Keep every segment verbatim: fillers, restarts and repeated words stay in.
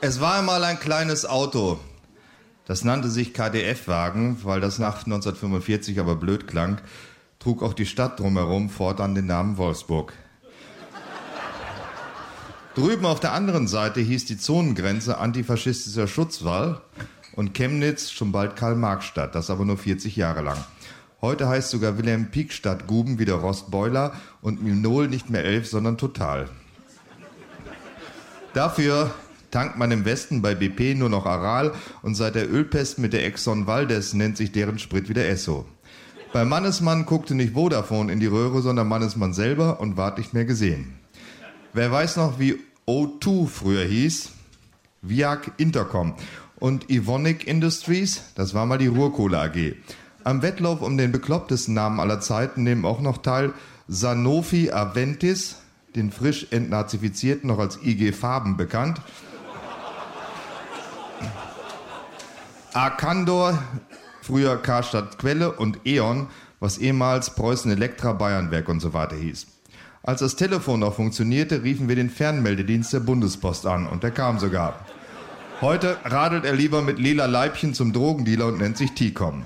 Es war einmal ein kleines Auto. Das nannte sich K D F-Wagen, weil das nach neunzehnhundertfünfundvierzig aber blöd klang, trug auch die Stadt drumherum fortan den Namen Wolfsburg. Drüben auf der anderen Seite hieß die Zonengrenze antifaschistischer Schutzwall und Chemnitz schon bald Karl-Marx-Stadt, das aber nur vierzig Jahre lang. Heute heißt sogar Wilhelm-Pieck-Stadt Guben wieder Rostbeuler und Minol nicht mehr elf, sondern Total. Dafür tankt man im Westen bei B P nur noch Aral und seit der Ölpest mit der Exxon Valdez nennt sich deren Sprit wieder Esso. Bei Mannesmann guckte nicht Vodafone in die Röhre, sondern Mannesmann selber und ward nicht mehr gesehen. Wer weiß noch, wie O zwei früher hieß? Viag Intercom. Und Evonik Industries, das war mal die Ruhrkohle A G. Am Wettlauf um den beklopptesten Namen aller Zeiten nehmen auch noch teil Sanofi Aventis, den frisch entnazifizierten noch als I G Farben bekannt. Arcandor, früher Karstadt Quelle und E.ON, was ehemals Preußen Elektra Bayernwerk und so weiter hieß. Als das Telefon noch funktionierte, riefen wir den Fernmeldedienst der Bundespost an und der kam sogar. Heute radelt er lieber mit lila Leibchen zum Drogendealer und nennt sich T-Com.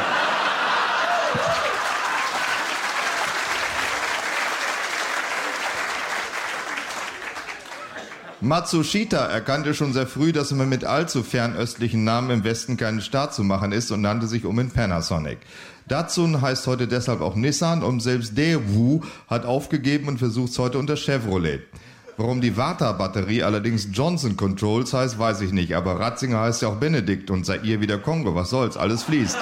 Matsushita erkannte schon sehr früh, dass man mit allzu fernöstlichen Namen im Westen keinen Staat zu machen ist und nannte sich um in Panasonic. Datsun heißt heute deshalb auch Nissan und selbst Daewoo hat aufgegeben und versucht es heute unter Chevrolet. Warum die Vata-Batterie allerdings Johnson Controls heißt, weiß ich nicht, aber Ratzinger heißt ja auch Benedikt und Zaire wieder Kongo, was soll's, alles fließt.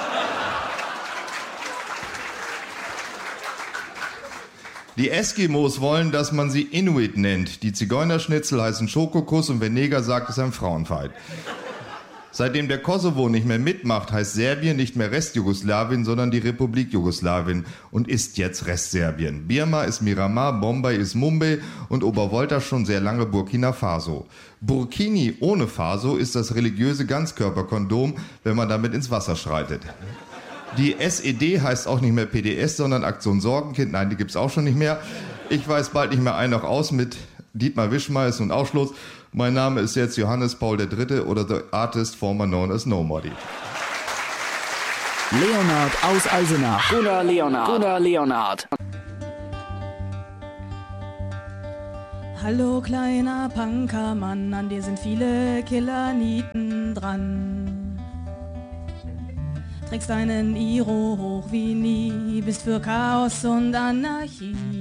Die Eskimos wollen, dass man sie Inuit nennt. Die Zigeunerschnitzel heißen Schokokuss und wer Neger sagt, ist ein Frauenfeind. Seitdem der Kosovo nicht mehr mitmacht, heißt Serbien nicht mehr Restjugoslawien, sondern die Republik Jugoslawien und ist jetzt Restserbien. Birma ist Miramar, Bombay ist Mumbai und Obervolta schon sehr lange Burkina Faso. Burkini ohne Faso ist das religiöse Ganzkörperkondom, wenn man damit ins Wasser schreitet. Die S E D heißt auch nicht mehr P D S, sondern Aktion Sorgenkind. Nein, die gibt's auch schon nicht mehr. Ich weiß bald nicht mehr ein noch aus mit Dietmar Wischmeier ist nun Ausschluss. Mein Name ist jetzt Johannes Paul der Dritte oder The Artist former known as Nobody. Leonhard aus Eisenach. Bruder Leonhard. Bruder Leonhard. Hallo kleiner Punkermann, an dir sind viele Killernieten dran. Trägst deinen Iro hoch wie nie, bist für Chaos und Anarchie.